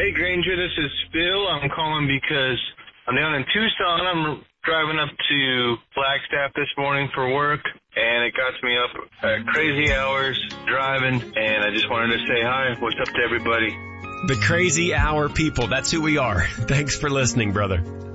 Hey, Granger, this is Phil. I'm calling because I'm down in Tucson. I'm driving up to Flagstaff this morning for work, and it got me up at crazy hours driving, and I just wanted to say hi. What's up to everybody? The Crazy Hour people, that's who we are. Thanks for listening, brother.